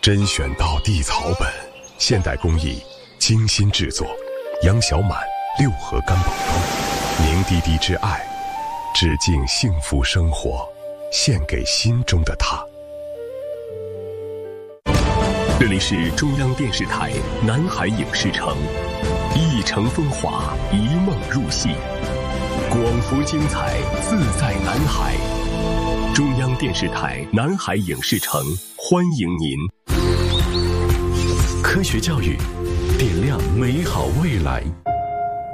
甄选道地草本，现代工艺精心制作，杨小满六合干宝汤，凝滴滴之爱，致敬幸福生活，献给心中的他。这里是中央电视台南海影视城，一城风华，一梦入戏，广福精彩，自在南海。中央电视台南海影视城欢迎您。科学教育，点亮美好未来。